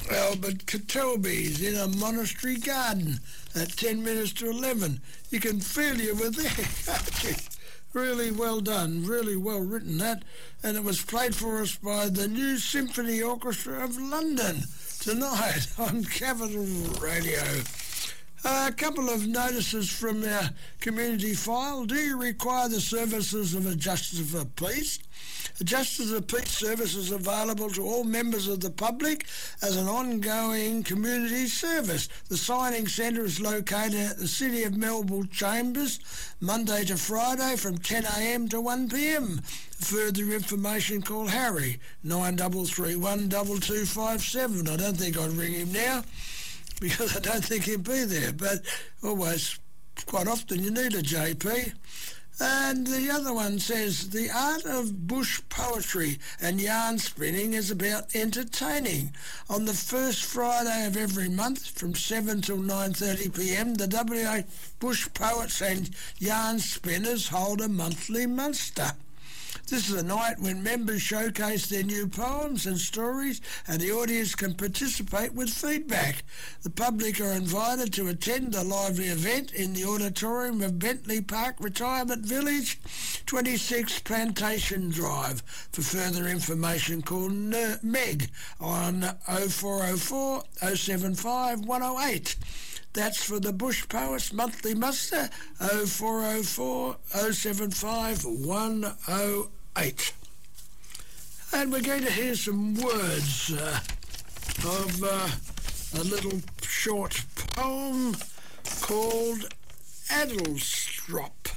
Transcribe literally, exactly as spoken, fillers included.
Albert Catelby's in a monastery garden at ten minutes to eleven. You can feel you were there, can't you? Really well done, really well written, that. And it was played for us by the New Symphony Orchestra of London tonight on Capital Radio. Uh, a couple of notices from our community file. Do you require the services of a Justice of the Peace? A Justice of the Peace service is available to all members of the public as an ongoing community service. The signing centre is located at the City of Melbourne Chambers, Monday to Friday from ten a m to one p m. Further information, call Harry, nine three three one two two five seven. I don't think I'd ring him now, because I don't think he'll be there, but always, quite often, you need a J P. And the other one says, the art of bush poetry and yarn spinning is about entertaining. On the first Friday of every month from seven till nine thirty p m, the W A Bush Poets and Yarn Spinners hold a monthly muster. This is a night when members showcase their new poems and stories, and the audience can participate with feedback. The public are invited to attend the lively event in the auditorium of Bentley Park Retirement Village, twenty-six Plantation Drive. For further information, call Meg on oh four oh four, oh seven five, one oh eight. That's for the Bush Poets Monthly Muster, oh four oh four, oh seven five, one oh eight. And we're going to hear some words uh, of uh, a little short poem called Addlestrop.